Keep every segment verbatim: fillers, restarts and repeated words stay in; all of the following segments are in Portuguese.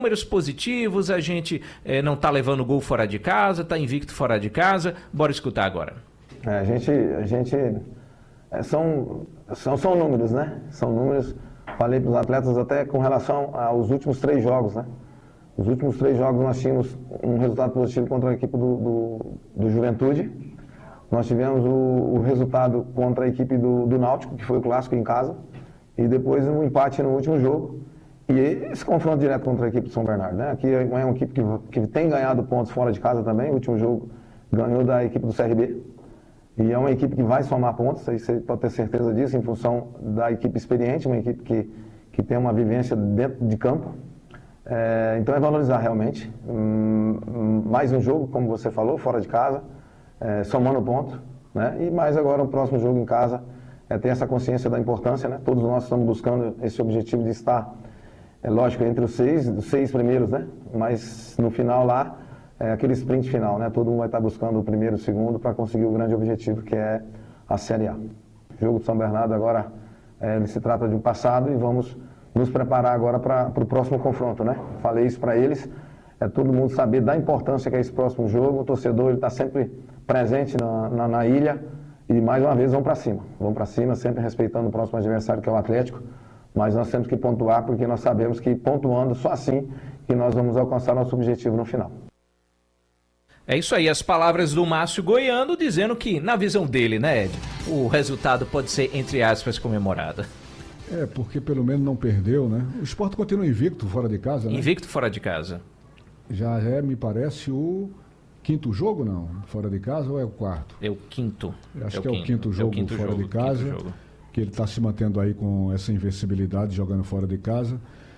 números positivos, a gente é, não está levando gol fora de casa, está invicto fora de casa. Bora escutar agora. É, a gente, a gente é, são, são, são números, né? São números, falei para os atletas até com relação aos últimos três jogos, né? Os últimos três jogos nós tínhamos um resultado positivo contra a equipe do, do, do Juventude. Nós tivemos o, o resultado contra a equipe do, do Náutico, que foi o clássico em casa, e depois um empate no último jogo. E esse confronto direto contra a equipe de São Bernardo, né? Aqui é uma equipe que, que tem ganhado pontos fora de casa também. O último jogo ganhou da equipe do C R B. E é uma equipe que vai somar pontos, aí você pode ter certeza disso, em função da equipe experiente, uma equipe que, que tem uma vivência dentro de campo. É, então é valorizar realmente. Hum, mais um jogo, como você falou, fora de casa, é, somando ponto, né? E mais agora o próximo jogo em casa, é ter essa consciência da importância, né? Todos nós estamos buscando esse objetivo de estar, é lógico, entre os seis, os seis primeiros, né? Mas no final lá, é aquele sprint final, né? Todo mundo vai estar buscando o primeiro e o segundo para conseguir o grande objetivo, que é a Série A. O jogo de São Bernardo agora, é, ele se trata de um passado e vamos nos preparar agora para o próximo confronto, né? Falei isso para eles, é todo mundo saber da importância que é esse próximo jogo. O torcedor está sempre presente na, na, na ilha e mais uma vez vão para cima. Vão para cima, sempre respeitando o próximo adversário, que é o Atlético. Mas nós temos que pontuar, porque nós sabemos que pontuando só assim que nós vamos alcançar nosso objetivo no final. É isso aí, as palavras do Márcio Goiano dizendo que, na visão dele, né, Ed, o resultado pode ser, entre aspas, comemorado. É, porque pelo menos não perdeu, né? O Sport continua invicto fora de casa, né? Invicto fora de casa. Já é, me parece, o quinto jogo, não? Fora de casa ou é o quarto? É o quinto. Acho é que é o quinto jogo é o quinto fora jogo, de casa. Que ele está se mantendo aí com essa invencibilidade, jogando fora de casa.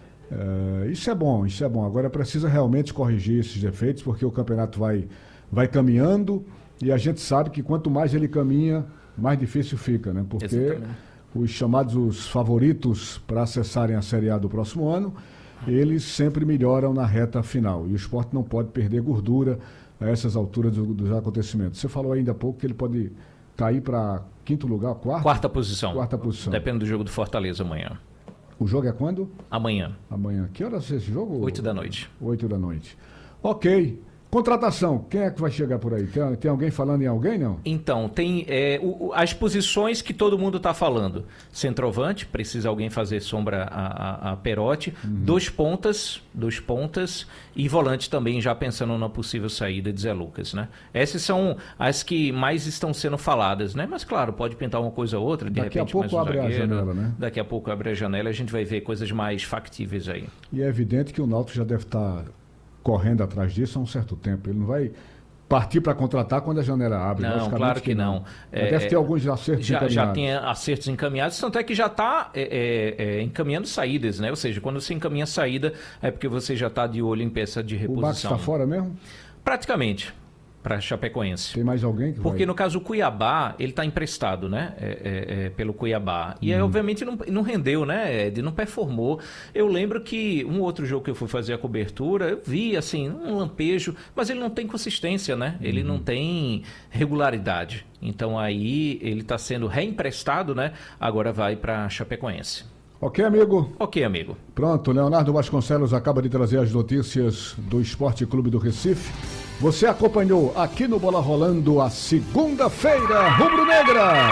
É, isso é bom, isso é bom. Agora precisa realmente corrigir esses defeitos, porque o campeonato vai, vai caminhando e a gente sabe que quanto mais ele caminha, mais difícil fica, né? Porque exatamente, os chamados os favoritos para acessarem a Série A do próximo ano, eles sempre melhoram na reta final. E o Sport não pode perder gordura a essas alturas do, dos acontecimentos. Você falou ainda há pouco que ele pode cair para quinto lugar, quarta? Quarta posição. Quarta posição. Depende do jogo do Fortaleza amanhã. O jogo é quando? Amanhã. Amanhã. Que horas é esse jogo? Oito da noite. Oito da noite. Ok. Contratação. Quem é que vai chegar por aí? Tem, tem alguém falando em alguém, não? Então, tem é, o, as posições que todo mundo está falando. Centroavante, precisa alguém fazer sombra a, a, a Perotti. Uhum. Dois pontas, dois pontas e volante também, já pensando na possível saída de Zé Lucas, né? Essas são as que mais estão sendo faladas, né? Mas claro, pode pintar uma coisa ou outra, de Daqui repente a pouco mais um abre zagueiro, a janela, né? Daqui a pouco abre a janela e a gente vai ver coisas mais factíveis aí. E é evidente que o Náutico já deve estar correndo atrás disso há um certo tempo. Ele não vai partir para contratar quando a janela abre. Não, claro que, que não. não. É, deve ter alguns acertos já, encaminhados. Já tem acertos encaminhados, tanto é que já está é, é, encaminhando saídas, né? Ou seja, quando você encaminha saída, é porque você já está de olho em peça de reposição. O Max está fora mesmo? Praticamente. Para Chapecoense. Tem mais alguém que Porque vai... no caso o Cuiabá, ele está emprestado, né? É, é, é, pelo Cuiabá. E aí, Uhum. obviamente, não, não rendeu, né, Ed? Não performou. Eu lembro que um outro jogo que eu fui fazer a cobertura, eu vi, assim, um lampejo, mas ele não tem consistência, né? Ele uhum. não tem regularidade. Então aí ele está sendo reemprestado, né? Agora vai para Chapecoense. Ok, amigo? Ok, amigo. Pronto, Leonardo Vasconcelos acaba de trazer as notícias do Esporte Clube do Recife. Você acompanhou aqui no Bola Rolando a segunda-feira rubro-negra,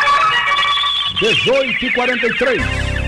dezoito e quarenta e três.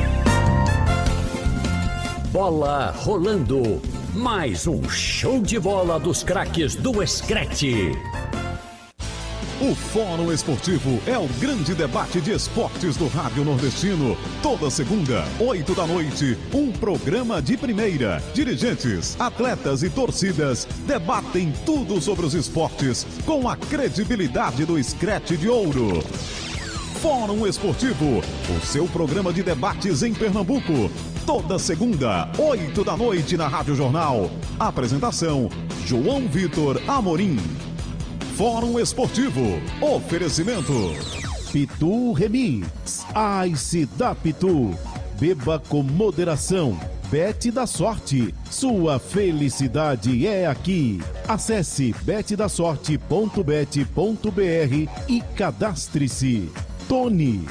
Bola Rolando, mais um show de bola dos craques do Escrete. O Fórum Esportivo é o grande debate de esportes do Rádio Nordestino. Toda segunda, oito da noite, um programa de primeira. Dirigentes, atletas e torcidas debatem tudo sobre os esportes com a credibilidade do Escrete de Ouro. Fórum Esportivo, o seu programa de debates em Pernambuco. Toda segunda, oito da noite na Rádio Jornal. Apresentação, João Vitor Amorim. Fórum Esportivo. Oferecimento. Pitu Remix. Ice da Pitu. Beba com moderação. Bet da Sorte. Sua felicidade é aqui. Acesse bet da sorte ponto bet ponto br e cadastre-se. Tony.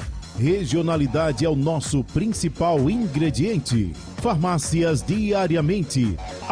Regionalidade é o nosso principal ingrediente. Farmácias diariamente.